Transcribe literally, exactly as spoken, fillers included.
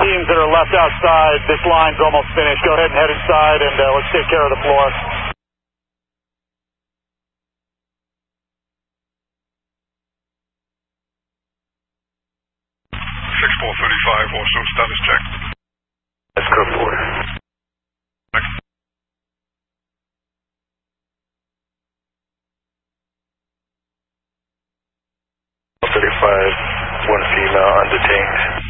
Teams that are left outside, this line's almost finished. Go ahead and head inside, and uh, let's take care of the floor. six four thirty-five, also status check. That's code four. Next. thirty-five, one female undetained.